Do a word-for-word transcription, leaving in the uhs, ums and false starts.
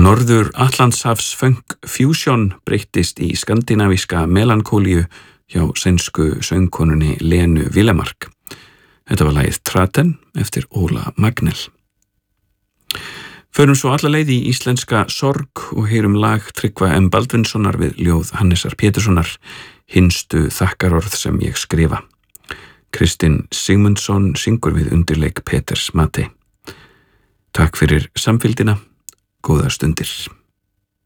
Norður Atlantshafs funk fusion breyttist í skandinavíska melankólíu hjá sænsku söngkonunni Lenu Villemark. Þetta var lagið Traten eftir Óla Magnell. Förum svo alla leið í íslenska sorg og heyrum lag Tryggva M. Baldvinssonar við ljóð Hannesar Péturssonar, Hinstu þakkarorð sem ég skrifa. Kristinn Sigmundsson syngur við undirleik Peters Matey. Takk fyrir samfylgdina, góðar stundir.